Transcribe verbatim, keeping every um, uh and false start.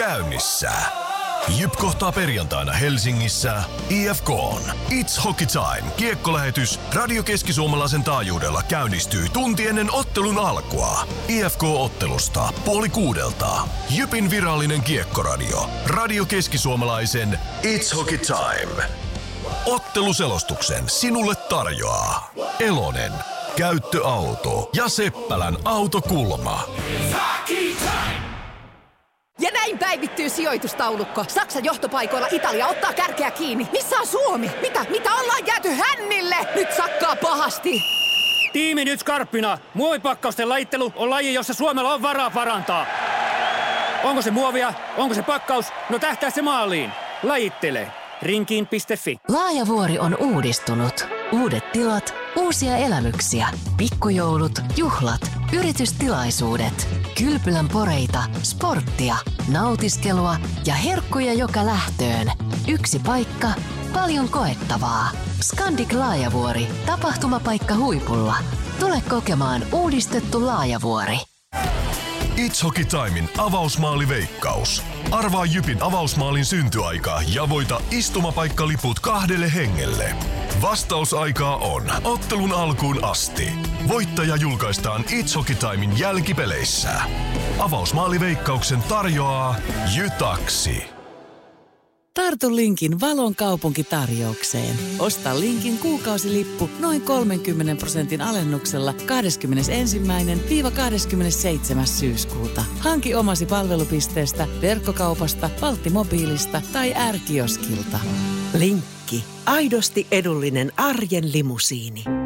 Käynnissä. Jyp kohtaa perjantaina Helsingissä I F K:n It's Hockey Time -kiekkolähetys Radio Keski-Suomalaisen taajuudella käynnistyy tunti ennen ottelun alkua. I F K-ottelusta puoli kuudelta. Jypin virallinen kiekkoradio Radio Keski-Suomalaisen It's Hockey Time. Otteluselostuksen sinulle tarjoaa Elonen, Käyttöauto ja Seppälän autokulma. Ja näin päivittyy sijoitustaulukko. Saksan johtopaikoilla Italia ottaa kärkeä kiinni. Missä on Suomi? Mitä? Mitä ollaan jääty hännille? Nyt sakkaa pahasti. Tiimi nyt skarppina. Muovipakkausten lajittelu on laji, jossa Suomella on varaa parantaa. Onko se muovia? Onko se pakkaus? No tähtää se maaliin. Lajittele. Rinkiin piste fi. Laajavuori on uudistunut. Uudet tilat, uusia elämyksiä, pikkujoulut, juhlat, yritystilaisuudet, kylpylän poreita, sporttia, nautiskelua ja herkkuja joka lähtöön. Yksi paikka, paljon koettavaa. Scandic Laajavuori, tapahtumapaikka huipulla. Tule kokemaan uudistettu Laajavuori. It's Hockey Timein avausmaaliveikkaus. Arvaa Jypin avausmaalin syntyaika ja voita istumapaikkaliput kahdelle hengelle. Vastausaikaa on ottelun alkuun asti. Voittaja julkaistaan It's Hockey Timein jälkipeleissä. Avausmaaliveikkauksen tarjoaa Jytaksi. Tartu Linkin Valon kaupunkitarjoukseen. Osta Linkin kuukausilippu noin kolmenkymmenen prosentin alennuksella kahdeskymmenesensimmäinen kahdeskymmenesseitsemäs syyskuuta. Hanki omasi palvelupisteestä, verkkokaupasta, Valttimobiilista tai R-kioskilta. Linkki. Aidosti edullinen arjen limusiini.